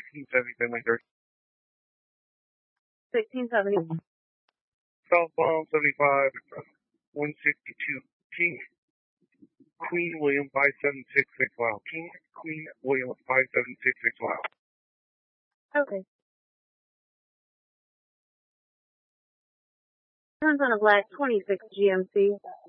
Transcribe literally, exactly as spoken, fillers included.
sixteen seventy, family thirty. sixteen seventy. Southbound seventy-five, one sixty-two. King, Queen William five seven six six mile. King, Queen William five seven six six mile. Okay. Turns on a black twenty-six G M C.